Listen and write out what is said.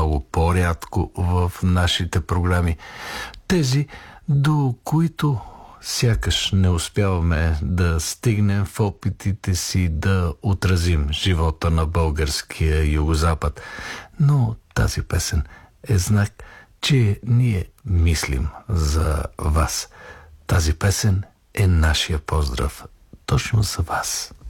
много по-рядко в нашите програми. Тези, до които сякаш не успяваме да стигнем в опитите си да отразим живота на българския югозапад. Но тази песен е знак, че ние мислим за вас. Тази песен е нашия поздрав точно за вас.